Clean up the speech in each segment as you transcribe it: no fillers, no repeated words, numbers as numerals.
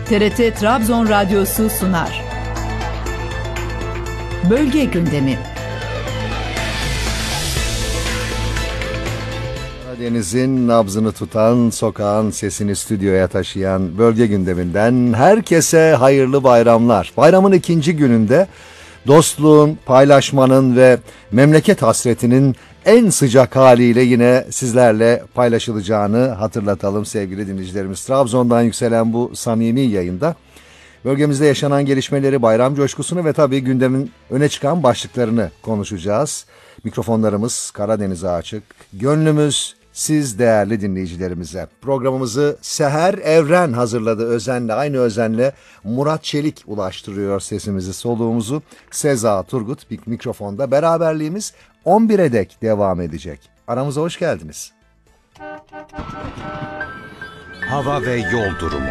TRT Trabzon Radyosu sunar. Bölge gündemi. Karadeniz'in nabzını tutan, sokağın sesini stüdyoya taşıyan bölge gündeminden herkese hayırlı bayramlar. Bayramın ikinci gününde dostluğun, paylaşmanın ve memleket hasretinin en sıcak haliyle yine sizlerle paylaşılacağını hatırlatalım sevgili dinleyicilerimiz. Trabzon'dan yükselen bu samimi yayında bölgemizde yaşanan gelişmeleri, bayram coşkusunu ve tabii gündemin öne çıkan başlıklarını konuşacağız. Mikrofonlarımız Karadeniz'e açık. Gönlümüz siz değerli dinleyicilerimize. Programımızı Seher Evren hazırladı özenle. Aynı özenle Murat Çelik ulaştırıyor sesimizi, soluğumuzu. Seza Turgut bir mikrofonda. Beraberliğimiz 11'e dek devam edecek. Aramıza hoş geldiniz. Hava ve yol durumu.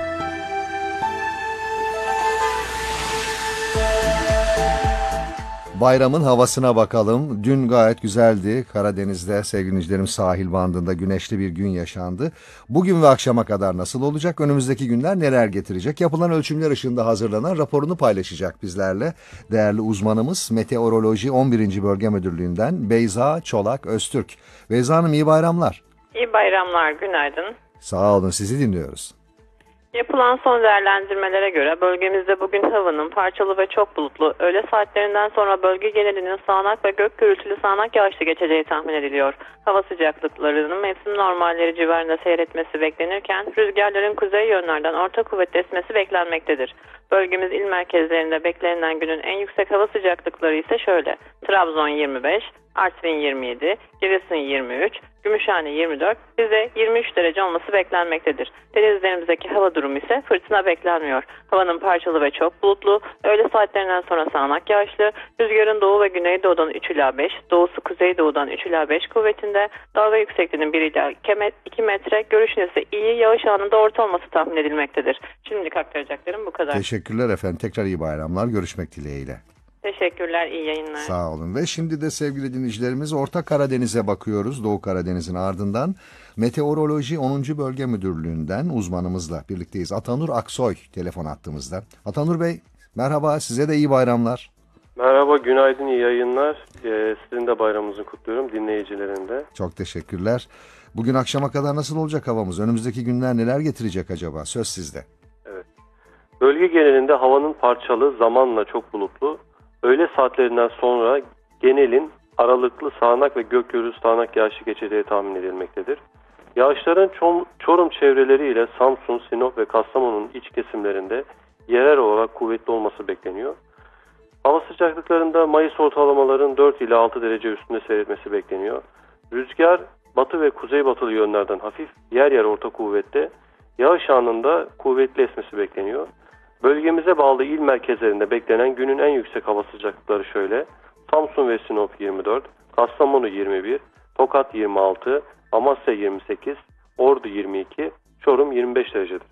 Bayramın havasına bakalım. Dün gayet güzeldi. Karadeniz'de sevgili dinleyicilerim sahil bandında güneşli bir gün yaşandı. Bugün ve akşama kadar nasıl olacak? Önümüzdeki günler neler getirecek? Yapılan ölçümler ışığında hazırlanan raporunu paylaşacak bizlerle. Değerli uzmanımız Meteoroloji 11. Bölge Müdürlüğü'nden Beyza Çolak Öztürk. Beyza Hanım iyi bayramlar. İyi bayramlar, günaydın. Sağ olun, sizi dinliyoruz. Yapılan son değerlendirmelere göre bölgemizde bugün havanın parçalı ve çok bulutlu, öğle saatlerinden sonra bölge genelinin sağanak ve gök gürültülü sağanak yağışlı geçeceği tahmin ediliyor. Hava sıcaklıklarının mevsim normalleri civarında seyretmesi beklenirken rüzgarların kuzey yönlerden orta kuvvetli esmesi beklenmektedir. Bölgemiz il merkezlerinde beklenen günün en yüksek hava sıcaklıkları ise şöyle: Trabzon 25, Artvin 27, Giresun 23, Gümüşhane 24, Rize 23 derece olması beklenmektedir. Denizlerimizdeki hava durumu ise fırtına beklenmiyor. Havanın parçalı ve çok bulutlu, öğle saatlerinden sonra sağanak yağışlı, rüzgarın doğu ve güneydoğudan 3 ila 5, doğusu kuzeydoğudan 3 ila 5 kuvvetinde, dalga yüksekliğinin 1 ila 2 metre, görüşün ise iyi, yağış anında orta olması tahmin edilmektedir. Şimdilik aktaracaklarım bu kadar. Teşekkürler efendim. Tekrar iyi bayramlar. Görüşmek dileğiyle. Teşekkürler, iyi yayınlar. Sağ olun. Ve şimdi de sevgili dinleyicilerimiz Orta Karadeniz'e bakıyoruz. Doğu Karadeniz'in ardından Meteoroloji 10. Bölge Müdürlüğü'nden uzmanımızla birlikteyiz. Atanur Aksoy telefon attığımızda. Atanur Bey merhaba, size de iyi bayramlar. Merhaba, günaydın, iyi yayınlar. Sizin de bayramınızı kutluyorum, dinleyicilerin de. Çok teşekkürler. Bugün akşama kadar nasıl olacak havamız? Önümüzdeki günler neler getirecek acaba? Söz sizde. Evet. Bölge genelinde havanın parçalı, zamanla çok bulutlu. Öğle saatlerinden sonra genelin aralıklı sağanak ve gök gürültülü sağanak yağışı geçeceği tahmin edilmektedir. Yağışların Çorum çevreleri ile Samsun, Sinop ve Kastamonu'nun iç kesimlerinde yerel olarak kuvvetli olması bekleniyor. Hava sıcaklıklarında Mayıs ortalamaların 4 ila 6 derece üstünde seyretmesi bekleniyor. Rüzgar batı ve kuzeybatılı yönlerden hafif, yer yer orta kuvvette, yağış anında kuvvetli esmesi bekleniyor. Bölgemize bağlı il merkezlerinde beklenen günün en yüksek hava sıcaklıkları şöyle: Samsun ve Sinop 24, Kastamonu 21, Tokat 26, Amasya 28, Ordu 22, Çorum 25 derecedir.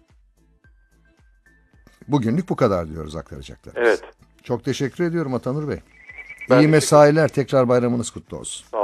Bugünlük bu kadar diyoruz aktaracaklarımız. Evet. Çok teşekkür ediyorum Atanur Bey. Ben İyi mesailer, tekrar bayramınız kutlu olsun.